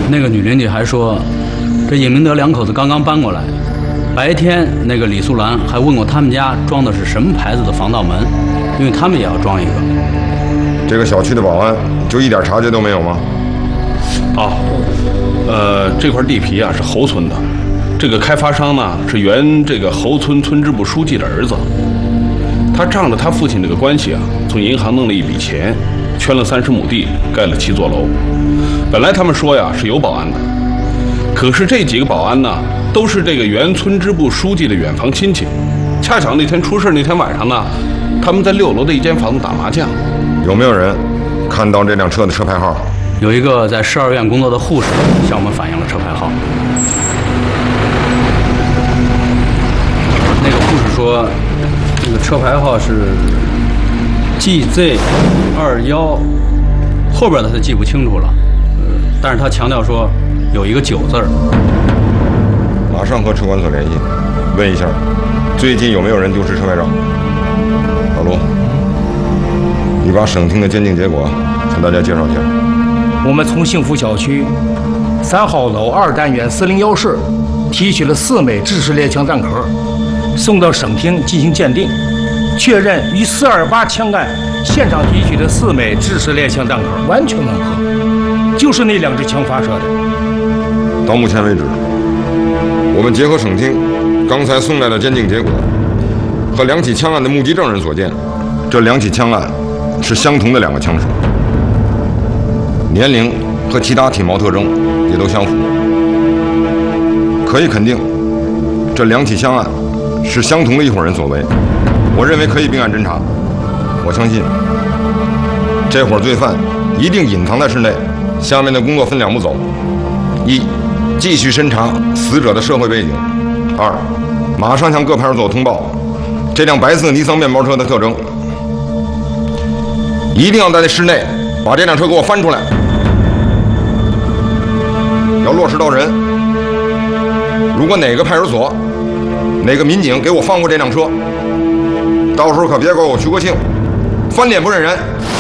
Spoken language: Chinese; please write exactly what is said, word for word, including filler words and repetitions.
那个女邻居还说，这尹明德两口子刚刚搬过来，白天那个李素兰还问过他们家装的是什么牌子的防盗门，因为他们也要装一个。 这个小区的保安就一点察觉都没有吗？ 哦，呃，这块地皮啊是侯村的，这个开发商呢是原这个侯村村支部书记的儿子，他仗着他父亲这个关系啊，从银行弄了一笔钱，圈了三十亩地，盖了七座楼。本来他们说呀是有保安的，可是这几个保安呢都是这个原村支部书记的远房亲戚，恰巧那天出事那天晚上呢，他们在六楼的一间房子打麻将。 有没有人看到这辆车的车牌号？ 有一个在市二院工作的护士向我们反映了车牌号。那个护士说，那个车牌号是 G Z 二一，后边的他记不清楚了，呃，但是他强调说有一个九字儿。 马上和车管所联系，问一下，最近有没有人丢失车牌照？老卢，你把省厅的鉴定结果向大家介绍一下。 我们从幸福小区三号楼二单元四零幺室提取了四枚制式猎枪弹壳，送到省厅进行鉴定，确认与四二八枪案现场提取的四枚制式猎枪弹壳完全吻合，就是那两支枪发射的。 到目前为止，我们结合省厅刚才送来的鉴定结果和两起枪案的目击证人所见，这两起枪案是相同的两个枪手，年龄和其他体貌特征也都相符，可以肯定，这两起枪案是相同的一伙人所为。我认为可以并案侦查。我相信，这伙罪犯一定隐藏在室内。下面的工作分两步走：一，继续侦查死者的社会背景；二，马上向各派出所通报这辆白色尼桑面包车的特征。一定要在室内把这辆车给我翻出来。要落实到人。如果哪个派出所、哪个民警给我放过这辆车，到时候可别怪我徐国庆翻脸不认人。